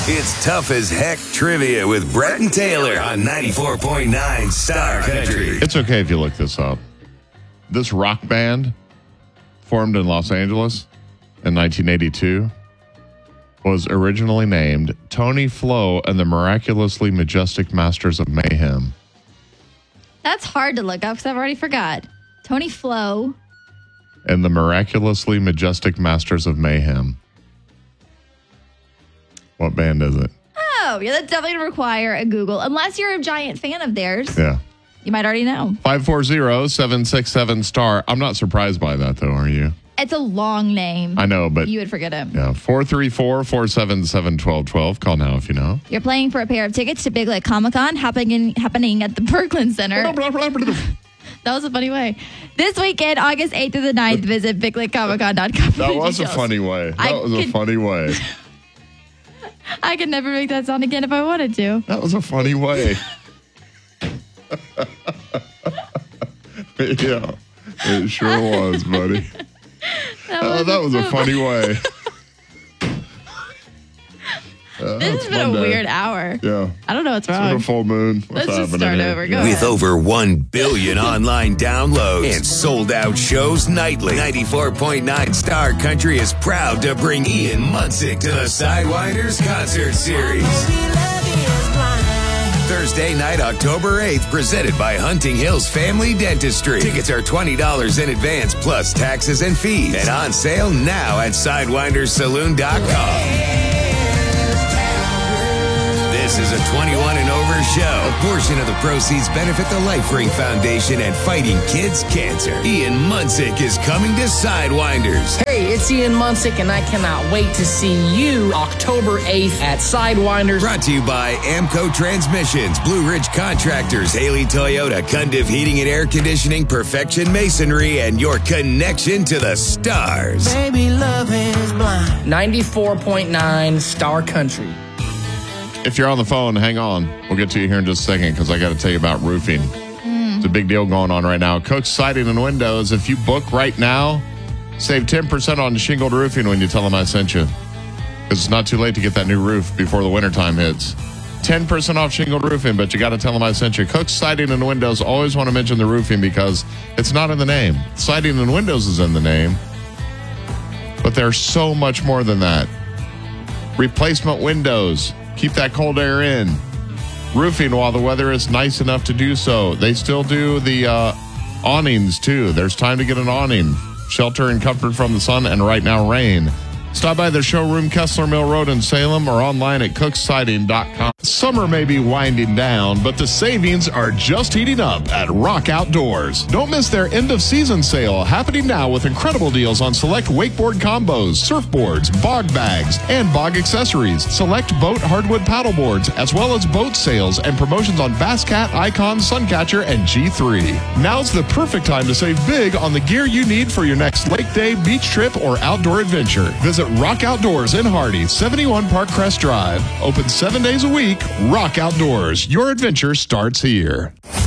It's Tough as Heck Trivia with Brett and Taylor on 94.9 Star Country. It's okay if you look this up. This rock band, formed in Los Angeles in 1982, was originally named Tony Flo and the Miraculously Majestic Masters of Mayhem. That's hard to look up because I've already forgot. Tony Flo. And the Miraculously Majestic Masters of Mayhem. What band is it? Oh, yeah, that's definitely going to require a Google. Unless you're a giant fan of theirs. Yeah. You might already know. 540-767-STAR. I'm not surprised by that, though, are you? It's a long name. I know, but... You would forget it. Yeah, 434-477-1212. Call now if you know. You're playing for a pair of tickets to Big Lake Comic-Con happening at the Berglund Center. That was a funny way. This weekend, August 8th to the 9th, visit BigLakeComicCon.com. That was a funny way. A funny way. I could never make that sound again if I wanted to. That was a funny way. Yeah, it sure was, buddy. That was a funny way. This has been a weird hour. Yeah. I don't know what's wrong. It's been a full moon. Let's just start over. Go With ahead. over 1 billion online downloads and sold out shows nightly, 94.9 Star Country is proud to bring Ian Munsick to the Sidewinders Concert Series. Thursday night, October 8th, presented by Hunting Hills Family Dentistry. Tickets are $20 in advance, plus taxes and fees. And on sale now at SidewindersSaloon.com. This is a 21 and over show. A portion of the proceeds benefit the Life Ring Foundation and Fighting Kids Cancer. Ian Munsick is coming to Sidewinders. Hey, it's Ian Munsick, and I cannot wait to see you October 8th at Sidewinders. Brought to you by Amco Transmissions, Blue Ridge Contractors, Haley Toyota, Cundiff Heating and Air Conditioning, Perfection Masonry, and your connection to the stars. Baby, love is blind. 94.9 Star Country. If you're on the phone, hang on. We'll get to you here in just a second because I got to tell you about roofing. It's a big deal going on right now. Cook's Siding and Windows. If you book right now, save 10% on shingled roofing when you tell them I sent you. Because it's not too late to get that new roof before the wintertime hits. 10% off shingled roofing, but you got to tell them I sent you. Cook's Siding and Windows. Always want to mention the roofing because it's not in the name. Siding and Windows is in the name. But there's so much more than that. Replacement windows. Keep that cold air in. Roofing while the weather is nice enough to do so. They still do the awnings, too. There's time to get an awning. Shelter and comfort from the sun and right now rain. Stop by their showroom, Kessler Mill Road in Salem, or online at cooksiding.com. Summer may be winding down, but the savings are just heating up at Rock Outdoors. Don't miss their end-of-season sale happening now with incredible deals on select wakeboard combos, surfboards, bog bags, and bog accessories. Select boat hardwood paddleboards, as well as boat sales and promotions on Basscat, Icon, Suncatcher, and G3. Now's the perfect time to save big on the gear you need for your next lake day, beach trip, or outdoor adventure. Visit Rock Outdoors in Hardy, 71 Park Crest Drive. Open 7 days a week. Rock Outdoors. Your adventure starts here.